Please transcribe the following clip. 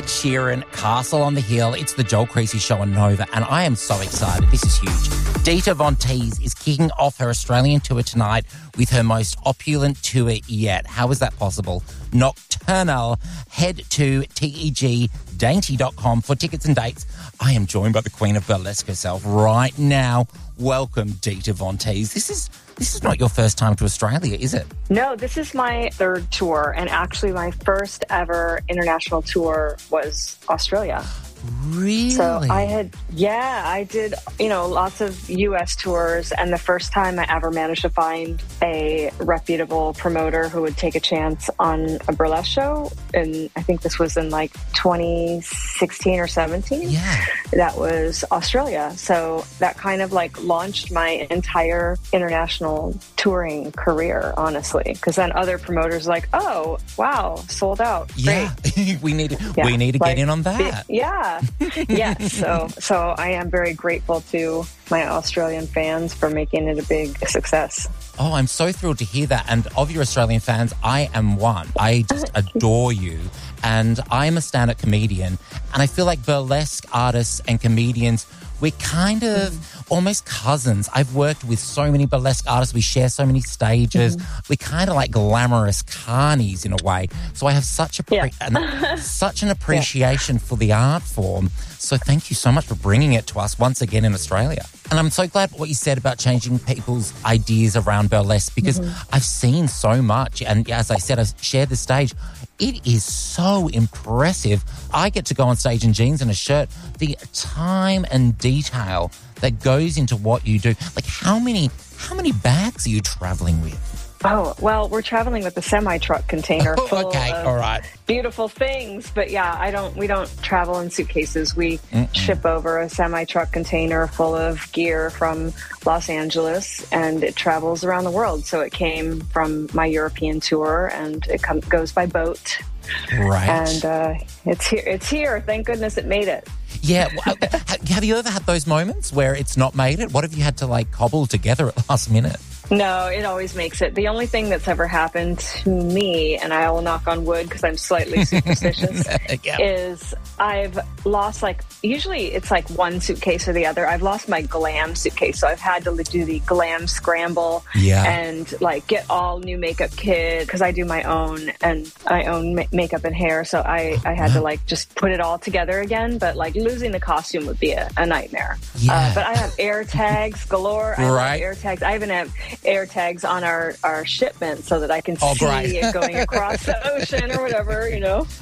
Ed Sheeran, Castle on the Hill. It's the Joel Creasy Show on Nova, and I am so excited. This is huge. Dita Von Teese is kicking off her Australian tour tonight with her most opulent tour yet. How is that possible? Nocturnal. Head to tegdainty.com for tickets and dates. I am joined by the Queen of Burlesque herself right now. Welcome, Dita Von Teese. This is not your first time to Australia, is it? No, this is my third tour, and actually my first ever international tour was Australia. Really? So I did, lots of U.S. tours, and the first time I ever managed to find a reputable promoter who would take a chance on a burlesque show, and I think this was in like 2016 or 17. Yeah. That was Australia. So that kind of like launched my entire international touring career, honestly, because then other promoters like, oh, wow, sold out. Yeah. we need to get in on that. Yes. So I am very grateful to my Australian fans for making it a big success. Oh, I'm so thrilled to hear that. And of your Australian fans, I am one. I just adore you. And I'm a stand-up comedian. And I feel like burlesque artists and comedians, we're kind of almost cousins. I've worked with so many burlesque artists. We share so many stages. We're kind of like glamorous carnies in a way. So I have such an appreciation for the art form. So thank you so much for bringing it to us once again in Australia. And I'm so glad what you said about changing people's ideas around burlesque, because I've seen so much. And as I said, I've shared the stage. It is so impressive. I get to go on stage in jeans and a shirt. The time and detail that goes into what you do. Like how many bags are you traveling with? Oh, well, we're traveling with a semi-truck container full of beautiful things. But yeah, we don't travel in suitcases. We ship over a semi-truck container full of gear from Los Angeles, and it travels around the world. So it came from my European tour, and it goes by boat. Right. And it's here. Thank goodness it made it. Yeah. Have you ever had those moments where it's not made it? What have you had to like cobble together at last minute? No, it always makes it. The only thing that's ever happened to me, and I will knock on wood because I'm slightly superstitious, is I've lost usually it's like one suitcase or the other. I've lost my glam suitcase. So I've had to do the glam scramble and like get all new makeup kit because I do my own makeup and hair. So I had to like just put it all together again. But like losing the costume would be a nightmare. Yeah. But I have air tags galore. I love air tags. I even have air tags on our shipment so that I can see it going across the ocean or whatever,